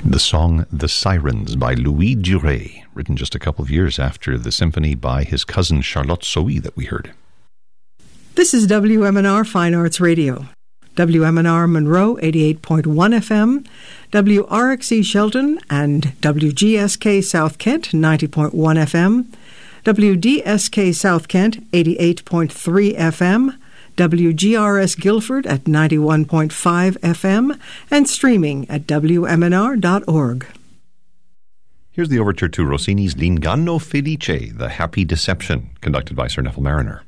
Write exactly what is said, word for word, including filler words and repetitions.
The song The Sirens by Louis Duret, written just a couple of years after the symphony by his cousin Charlotte Sohi that we heard. This is W M N R Fine Arts Radio. W M N R Monroe eighty-eight point one F M, W R X E Shelton and W G S K South Kent ninety point one F M, W D S K South Kent eighty-eight point three F M, W G R S Guilford at ninety-one point five F M, and streaming at W M N R dot org. Here's the overture to Rossini's L'Inganno Felice, The Happy Deception, conducted by Sir Neville Marriner.